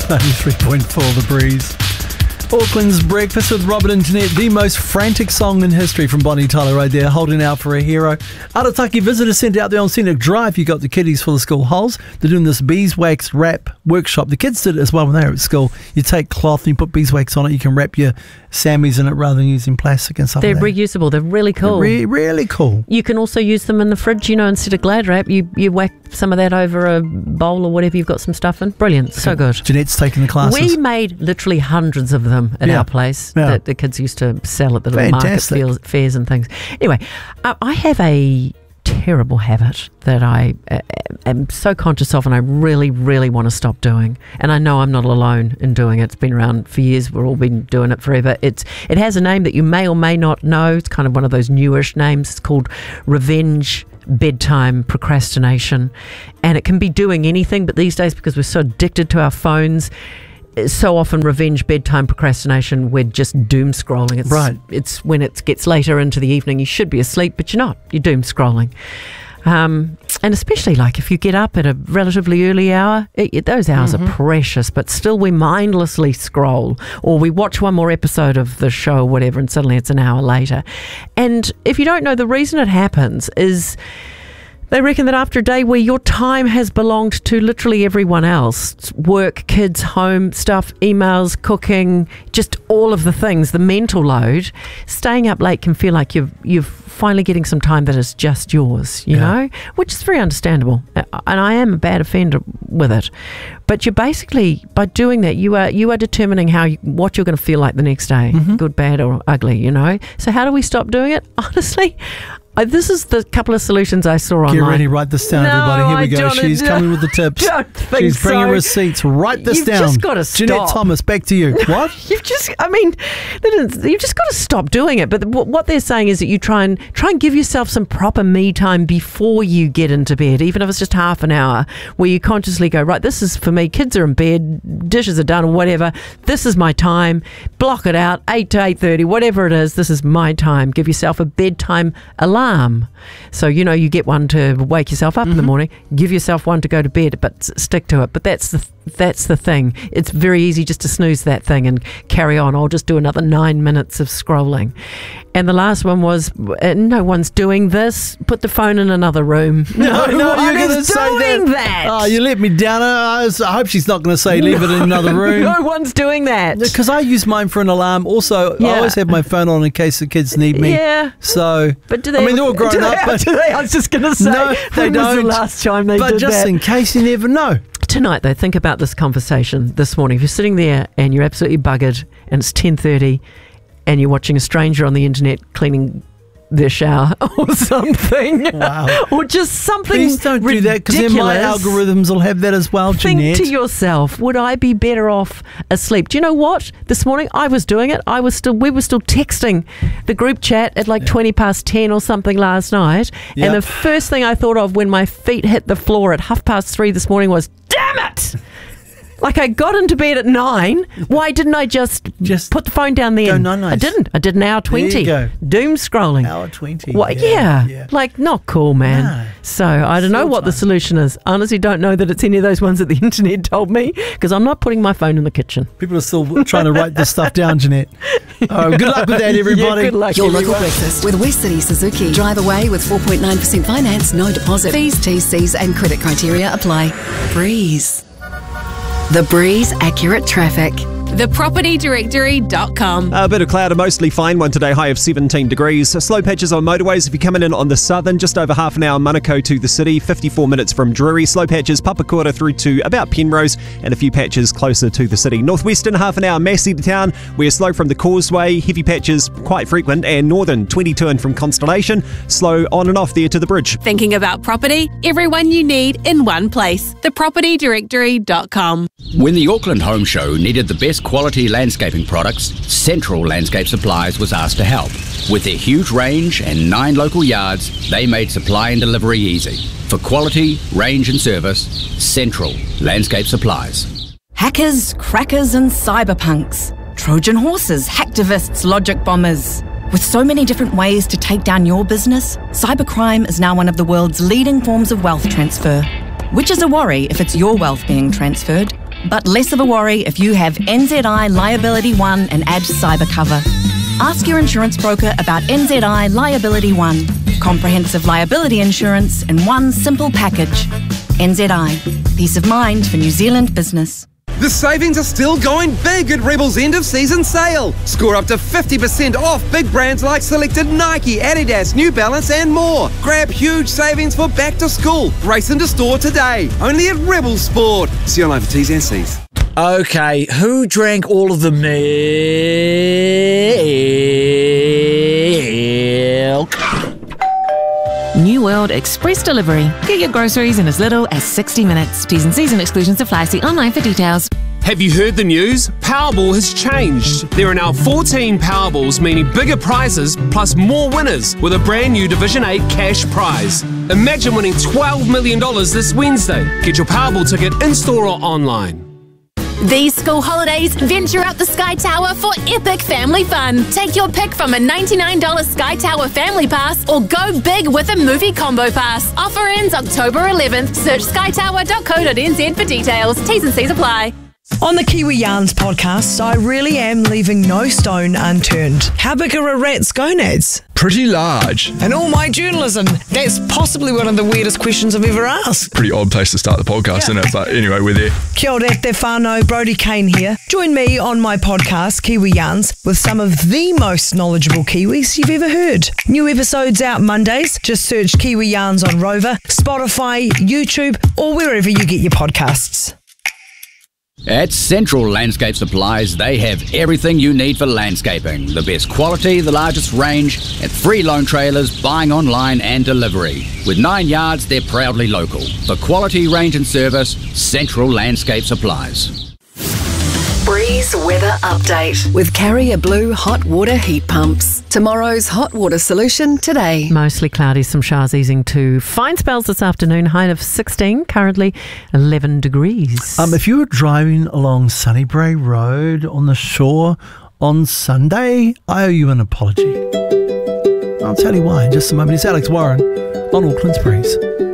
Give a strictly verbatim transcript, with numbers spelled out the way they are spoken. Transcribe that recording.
ninety-three point four The Breeze. Auckland's Breakfast with Robert and Jeanette, the most frantic song in history from Bonnie Tyler right there, holding out for a hero. Arataki Visitor Centre out there on Scenic Drive, you got the kiddies for the school holes. They're doing this beeswax wrap workshop. The kids did it as well when they were at school. You take cloth and you put beeswax on it, you can wrap your Sammies in it rather than using plastic and stuff They're like that. They're reusable, they're really cool. They're re- really cool. You can also use them in the fridge, you know, instead of Glad wrap, you, you whack some of that over a bowl or whatever you've got some stuff in. Brilliant, so good. Jeanette's taking the classes. We made literally hundreds of them at Yeah. our place Yeah. that the kids used to sell at the little Fantastic. market fairs, fairs and things. Anyway, uh, I have a terrible habit that I uh, am so conscious of and I really, really want to stop doing. And I know I'm not alone in doing it. It's been around for years. We've all been doing it forever. It's It has a name that you may or may not know. It's kind of one of those newish names. It's called revenge bedtime procrastination. And it can be doing anything, but these days, because we're so addicted to our phones, so often revenge bedtime procrastination, we're just doom scrolling. It's, right. It's when it gets later into the evening, you should be asleep, but you're not. You're doom scrolling. Um, and especially like if you get up at a relatively early hour, it, it, those hours mm-hmm. are precious, but still we mindlessly scroll, or we watch one more episode of the show or whatever, and suddenly it's an hour later. And if you don't know, the reason it happens is they reckon that after a day where your time has belonged to literally everyone else, work, kids, home stuff, emails, cooking, just all of the things, the mental load, staying up late can feel like you've you're finally getting some time that is just yours, you yeah. know, which is very understandable. And I am a bad offender with it. But you're basically, by doing that, you are you are determining how you, what you're going to feel like the next day, mm-hmm. good, bad, or ugly, you know. So how do we stop doing it? Honestly, I, this is the couple of solutions I saw online. Get ready, write this down, no, everybody. Here we I go. don't, She's coming with the tips. Don't think She's bringing so. receipts. Write this You've down. You've just got to stop. Jeanette Thomas, back to you. What? You've just, I mean, you've just got to stop doing it. But what they're saying is that you try and try and give yourself some proper me time before you get into bed, even if it's just half an hour, where you consciously go, right, this is for me. Kids are in bed, dishes are done, or whatever. This is my time. Block it out, eight to eight thirty, whatever it is. This is my time. Give yourself a bedtime alarm. So, you know, you get one to wake yourself up mm-hmm. in the morning, give yourself one to go to bed, but s- stick to it. But that's the that's the thing. It's very easy just to snooze that thing and carry on. I'll just do another nine minutes of scrolling. And the last one was, uh, no one's doing this. Put the phone in another room. No, no, no, one you're going to is say doing that. that. Oh, you let me down. I, was, I hope she's not going to say leave it in another room. No one's doing that. Because I use mine for an alarm. Also, Yeah. I always have my phone on in case the kids need me. Yeah. So, But do they? I mean, they're all grown do they, up. But do they? I was just going to say. no, they when don't. was the last time they but did just that? in case, you never know. Tonight, though, think about this conversation this morning. If you're sitting there and you're absolutely buggered and it's ten thirty and you're watching a stranger on the internet cleaning their shower or something. Wow. Or just something Please don't do that, because then my ridiculous. algorithms will have that as well, Think Jeanette. to yourself, would I be better off asleep? Do you know what? This morning I was doing it. I was still, we were still texting the group chat at like yeah. twenty past ten or something last night. Yep. And the first thing I thought of when my feet hit the floor at half past three this morning was, damn it! Like, I got into bed at nine. Why didn't I just, just put the phone down there? Go nine I didn't. I did an hour twenty. There you go. Doom scrolling. Hour twenty. Well, yeah, yeah, yeah. Like, not cool, man. No. So I don't know what the solution is. I honestly don't know that it's any of those ones that the internet told me, because I'm not putting my phone in the kitchen. People are still trying to write this stuff down, Jeanette. Oh, good luck with that, everybody. Yeah, good luck, Your everyone. local breakfast with West City Suzuki. Drive away with four point nine percent finance, no deposit. Fees, T's, C's and credit criteria apply. Breeze. The Breeze Accurate Traffic. the property directory dot com. A bit of cloud, a mostly fine one today, high of seventeen degrees. Slow patches on motorways if you're coming in on the southern, just over half an hour Manukau to the city, fifty-four minutes from Drury. Slow patches Papakura through to about Penrose, and a few patches closer to the city. Northwestern, half an hour Massey to town. We're slow from the Causeway, heavy patches quite frequent, and northern twenty-two in from Constellation. Slow on and off there to the bridge. Thinking about property? Everyone you need in one place. the property directory dot com. When the Auckland Home Show needed the best quality landscaping products, Central Landscape Supplies was asked to help. With their huge range and nine local yards, they made supply and delivery easy. For quality, range and service, Central Landscape Supplies. Hackers, crackers and cyberpunks. Trojan horses, hacktivists, logic bombers. With so many different ways to take down your business, cybercrime is now one of the world's leading forms of wealth transfer. Which is a worry if it's your wealth being transferred. but less of a worry if you have N Z I Liability One and add cyber cover. Ask your insurance broker about N Z I Liability One. Comprehensive liability insurance in one simple package. N Z I. Peace of mind for New Zealand business. The savings are still going big at Rebel's end of season sale. Score up to fifty percent off big brands like selected Nike, Adidas, New Balance and more. Grab huge savings for back to school. Race into store today. Only at Rebel Sport. See online for T's and C's. Okay, who drank all of the milk? New World Express Delivery. Get your groceries in as little as sixty minutes. T's and C's and exclusions apply. See online for details. Have you heard the news? Powerball has changed. There are now fourteen Powerballs, meaning bigger prizes plus more winners with a brand new Division eight cash prize. Imagine winning twelve million dollars this Wednesday. Get your Powerball ticket in-store or online. These school holidays, venture out the Sky Tower for epic family fun. Take your pick from a ninety-nine dollars Sky Tower family pass or go big with a movie combo pass. Offer ends October eleventh. Search sky tower dot co dot n z for details. T's and C's apply. On the Kiwi Yarns podcast, I really am leaving no stone unturned. How big are a rat's gonads? Pretty large. In all my journalism, that's possibly one of the weirdest questions I've ever asked. Pretty odd place to start the podcast, yeah. Isn't it? But anyway, we're there. Kia ora te whānau, Brodie Kane here. Join me on my podcast, Kiwi Yarns, with some of the most knowledgeable Kiwis you've ever heard. New episodes out Mondays. Just search Kiwi Yarns on Rover, Spotify, YouTube, or wherever you get your podcasts. At Central Landscape Supplies, they have everything you need for landscaping. The best quality, the largest range, and free loan trailers, buying online and delivery. With nine yards, they're proudly local. For quality, range and service, Central Landscape Supplies. Breeze weather update with Carrier Blue hot water heat pumps. Tomorrow's hot water solution today. Mostly cloudy, some showers easing to fine spells this afternoon. High of sixteen, currently eleven degrees. Um, if you were driving along Sunnybray Road on the shore on Sunday, I owe you an apology. I'll tell you why in just a moment. It's Alex Warren on Auckland's Breeze.